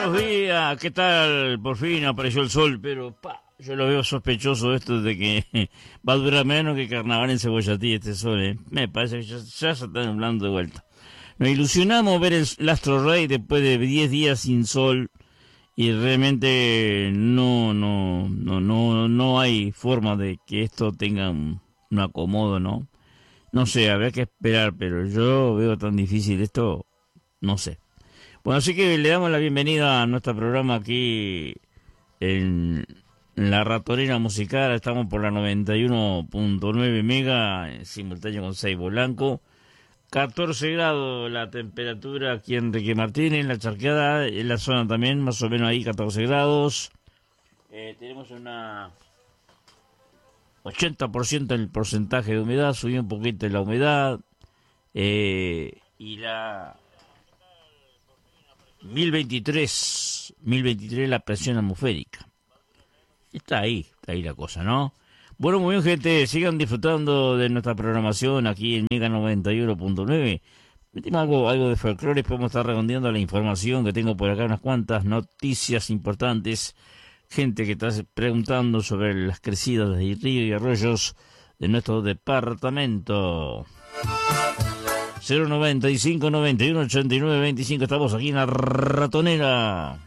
buenos días, ¿qué tal? Por fin apareció el sol, pero yo lo veo sospechoso esto de que va a durar menos que carnaval en Cebollatí este sol, ¿eh? Me parece que ya se está nublando de vuelta. Nos ilusionamos ver el Astro Rey después de 10 días sin sol y realmente no hay forma de que esto tenga un acomodo, ¿no? No sé, habrá que esperar, pero yo veo tan difícil esto, no sé. Bueno, así que le damos la bienvenida a nuestro programa aquí en La Ratonera Musical. Estamos por la 91.9 mega, en simultáneo con Seibo Blanco. 14 grados la temperatura aquí en Enrique Martínez, en la Charqueada, en la zona también, más o menos ahí 14 grados. Tenemos una 80% el porcentaje de humedad, subió un poquito la humedad. Y la 1023 la presión atmosférica. Está ahí la cosa, ¿no? Bueno, muy bien, gente, sigan disfrutando de nuestra programación aquí en Mega 91.9. Metimos algo de folclore, podemos estar redondeando la información que tengo por acá, unas cuantas noticias importantes. Gente que está preguntando sobre las crecidas de ríos y arroyos de nuestro departamento. 095 91 89 25. Estamos aquí en La Ratonera.